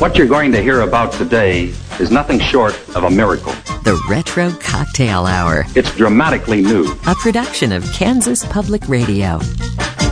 What you're going to hear about today is nothing short of a miracle. The Retro Cocktail Hour. It's dramatically new. A production of Kansas Public Radio.